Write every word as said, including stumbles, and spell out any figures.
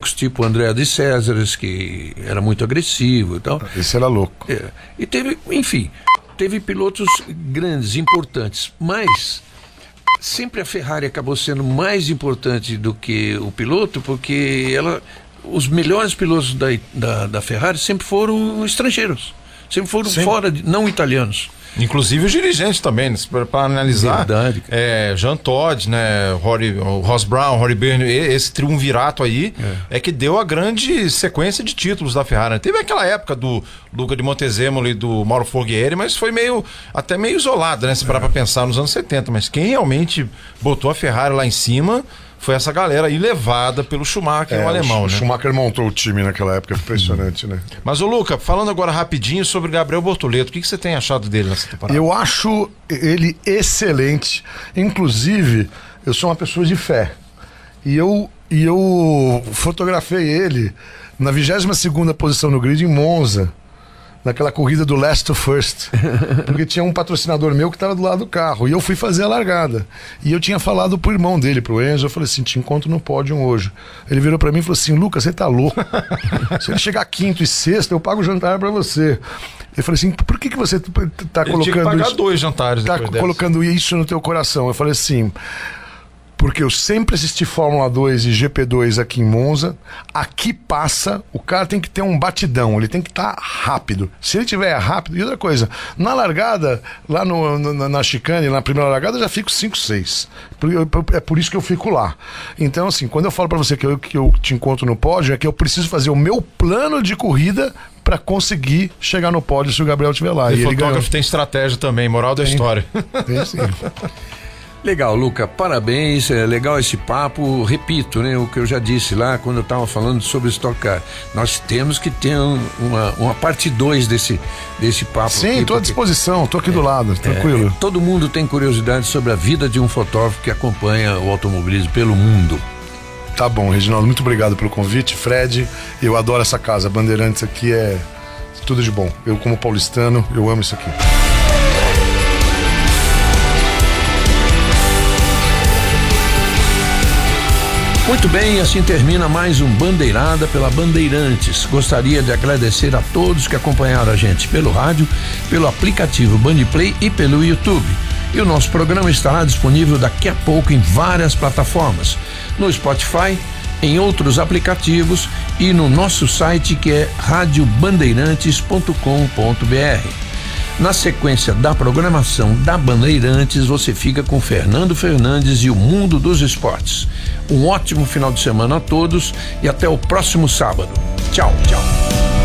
loucos, tipo André de Césares, que era muito agressivo e tal. Esse era louco. É, e teve, enfim, teve pilotos grandes, importantes, mas sempre a Ferrari acabou sendo mais importante do que o piloto, porque ela, os melhores pilotos da, da, da Ferrari sempre foram estrangeiros, sempre foram Sim. fora, de, não italianos. Inclusive os dirigentes também, né? Para analisar. Verdade, é, Jean Todt, né? Rory, Ross Brown, Rory Byrne, esse triunvirato aí é. é que deu a grande sequência de títulos da Ferrari. Né? Teve aquela época do Luca de Montezemolo e do Mauro Forghieri, mas foi meio, até meio isolado, né? Se parar é. para pensar nos anos setenta. Mas quem realmente botou a Ferrari lá em cima foi essa galera aí levada pelo Schumacher, é, o alemão, o né? O Schumacher montou o time naquela época, impressionante, né? Mas, ô Luca, falando agora rapidinho sobre Gabriel Bortoleto, o que, que você tem achado dele nessa temporada? Eu acho ele excelente. Inclusive, eu sou uma pessoa de fé. E eu, e eu fotografei ele na vigésima segunda posição no grid em Monza, naquela corrida do Last to First, porque tinha um patrocinador meu que estava do lado do carro, e eu fui fazer a largada, e eu tinha falado pro irmão dele, pro Enzo, eu falei assim, te encontro no pódio hoje. Ele virou pra mim e falou assim, Lucas, você tá louco, se ele chegar quinto e sexto, eu pago o jantar pra você. Eu falei assim, por que que você tá ele colocando tinha que pagar isso, dois jantares tá colocando dessa. Isso no teu coração? Eu falei assim, porque eu sempre assisti Fórmula dois e G P dois aqui em Monza. Aqui passa, o cara tem que ter um batidão, ele tem que estar tá rápido. Se ele tiver rápido, e outra coisa, na largada, lá no, no, na chicane, na primeira largada, eu já fico cinco, seis. É por isso que eu fico lá. Então, assim, quando eu falo pra você que eu, que eu te encontro no pódio, é que eu preciso fazer o meu plano de corrida para conseguir chegar no pódio se o Gabriel estiver lá. E, e fotógrafo ele tem estratégia também, moral da tem, história. Tem sim. Legal, Luca, parabéns, é legal esse papo, repito, né, o que eu já disse lá quando eu estava falando sobre Stock Car, nós temos que ter um, uma, uma parte dois desse, desse papo. Sim, estou à disposição, estou aqui é, do lado, tranquilo. É, todo mundo tem curiosidade sobre a vida de um fotógrafo que acompanha o automobilismo pelo mundo. Tá bom, Reginaldo, muito obrigado pelo convite, Fred, eu adoro essa casa, Bandeirantes aqui é tudo de bom, eu como paulistano, eu amo isso aqui. Muito bem, assim termina mais um Bandeirada pela Bandeirantes. Gostaria de agradecer a todos que acompanharam a gente pelo rádio, pelo aplicativo Bandplay e pelo YouTube. E o nosso programa estará disponível daqui a pouco em várias plataformas, no Spotify, em outros aplicativos e no nosso site que é rádio bandeirantes ponto com ponto br. Na sequência da programação da Bandeirantes, você fica com Fernando Fernandes e o Mundo dos Esportes. Um ótimo final de semana a todos e até o próximo sábado. Tchau, tchau.